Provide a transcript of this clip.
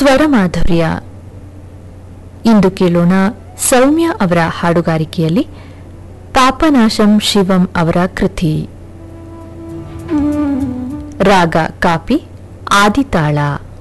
ಸ್ವರ ಮಾಧುರ್ಯ. ಇಂದು ಕೇಳೋಣ ಸೌಮ್ಯ ಅವರ ಹಾಡುಗಾರಿಕೆಯಲ್ಲಿ ಪಾಪನಾಶಂ ಶಿವಂ ಅವರ ಕೃತಿ. ರಾಗ ಕಾಪಿ ಆದಿತಾಳ.